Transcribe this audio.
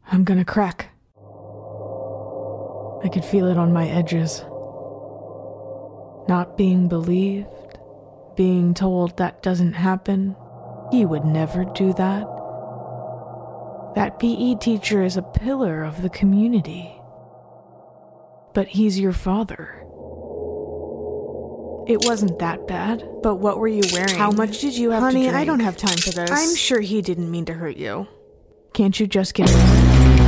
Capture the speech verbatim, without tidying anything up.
I'm gonna crack. I could feel it on my edges. Not being believed, being told that doesn't happen. He would never do that. That P E teacher is a pillar of the community. But he's your father. It wasn't that bad. But what were you wearing? How much did you have Honey, to drink? I don't have time for this. I'm sure he didn't mean to hurt you. Can't you just get over it?